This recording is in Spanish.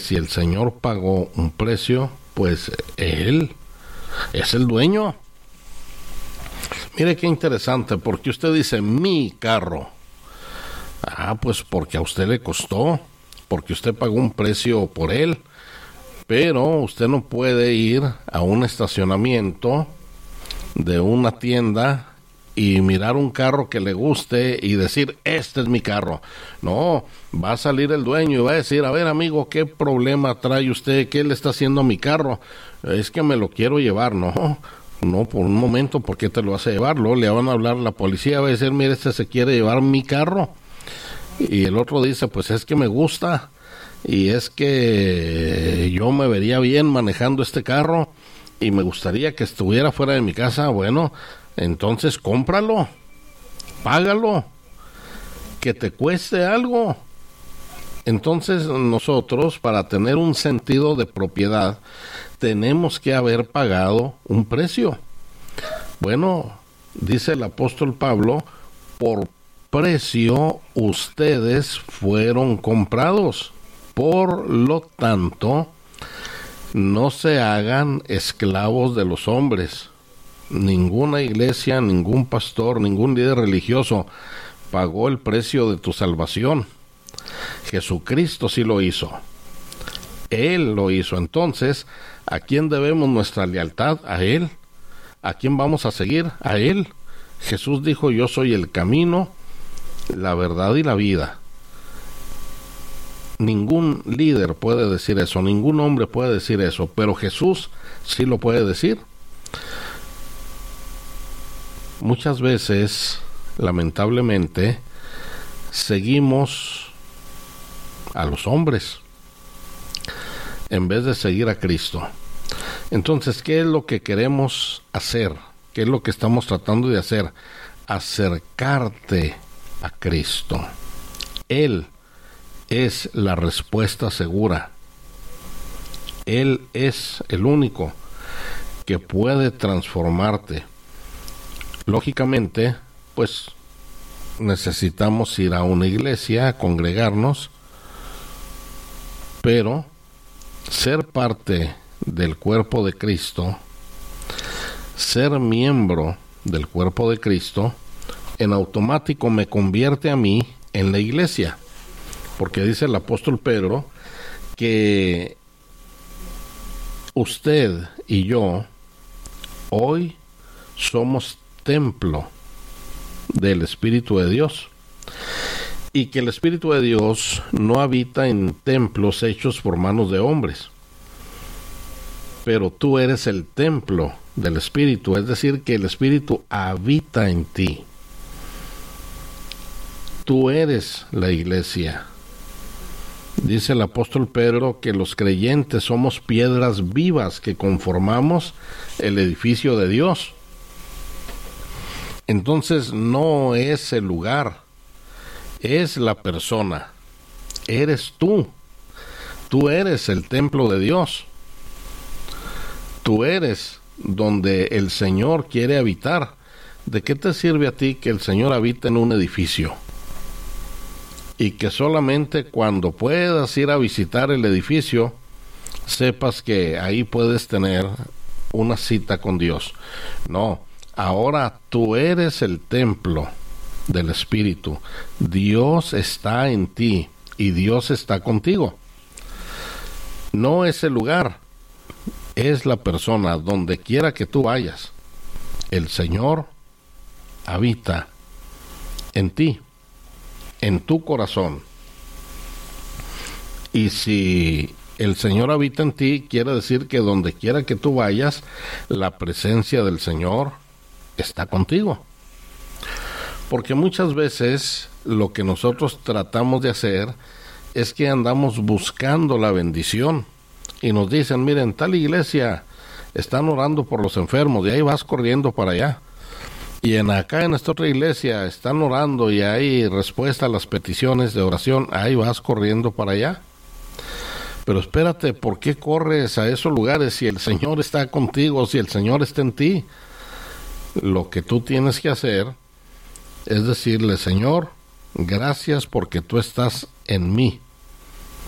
si el Señor pagó un precio, pues Él es el dueño. Mire qué interesante, porque usted dice mi carro. Pues porque a usted le costó, porque usted pagó un precio por él, pero usted no puede ir a un estacionamiento de una tienda y mirar un carro que le guste y decir, este es mi carro. No, va a salir el dueño y va a decir, a ver amigo, ¿qué problema trae usted? ¿Qué le está haciendo a mi carro? Es que me lo quiero llevar. No, por un momento, ¿por qué te lo vas a llevar? Luego le van a hablar a la policía, va a decir, mire, se quiere llevar mi carro. Y el otro dice, pues es que me gusta y es que yo me vería bien manejando este carro y me gustaría que estuviera fuera de mi casa. Bueno, entonces cómpralo, págalo, que te cueste algo. Entonces nosotros, para tener un sentido de propiedad, tenemos que haber pagado un precio. Bueno, dice el apóstol Pablo, por precio ustedes fueron comprados. Por lo tanto, no se hagan esclavos de los hombres. Ninguna iglesia, ningún pastor, ningún líder religioso pagó el precio de tu salvación. Jesucristo sí lo hizo. Él lo hizo. Entonces, ¿a quién debemos nuestra lealtad? A Él. ¿A quién vamos a seguir? A Él. Jesús dijo, yo soy el camino, la verdad y la vida. Ningún líder puede decir eso, ningún hombre puede decir eso, pero Jesús sí lo puede decir. Muchas veces, lamentablemente, seguimos a los hombres en vez de seguir a Cristo. Entonces, ¿qué es lo que queremos hacer? ¿Qué es lo que estamos tratando de hacer? Acercarte a Cristo. Él es la respuesta segura. Él es el único que puede transformarte. Lógicamente, pues necesitamos ir a una iglesia, a congregarnos, pero ser parte del cuerpo de Cristo, ser miembro del cuerpo de Cristo, en automático me convierte a mí en la iglesia, porque dice el apóstol Pedro que usted y yo hoy somos templo del Espíritu de Dios, y que el Espíritu de Dios no habita en templos hechos por manos de hombres, pero tú eres el templo del Espíritu, es decir, que el Espíritu habita en ti. Tú eres la iglesia. Dice el apóstol Pedro que los creyentes somos piedras vivas que conformamos el edificio de Dios. Entonces no es el lugar, es la persona, eres tú. Tú eres el templo de Dios. Tú eres donde el Señor quiere habitar. ¿De qué te sirve a ti que el Señor habite en un edificio? Y que solamente cuando puedas ir a visitar el edificio, sepas que ahí puedes tener una cita con Dios. No, ahora tú eres el templo del Espíritu. Dios está en ti y Dios está contigo. No es el lugar, es la persona. Donde quiera que tú vayas, el Señor habita en ti, en tu corazón. Y si el Señor habita en ti, quiere decir que donde quiera que tú vayas, la presencia del Señor está contigo. Porque muchas veces lo que nosotros tratamos de hacer es que andamos buscando la bendición y nos dicen, miren, tal iglesia están orando por los enfermos, y ahí vas corriendo para allá. Y acá en esta otra iglesia están orando y hay respuesta a las peticiones de oración, ahí vas corriendo para allá. Pero espérate, ¿por qué corres a esos lugares si el Señor está contigo, si el Señor está en ti? Lo que tú tienes que hacer es decirle, Señor, gracias porque tú estás en mí.